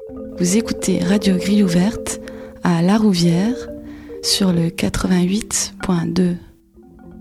Vous écoutez Radio Grille Ouverte à La Rouvière sur le 88.2.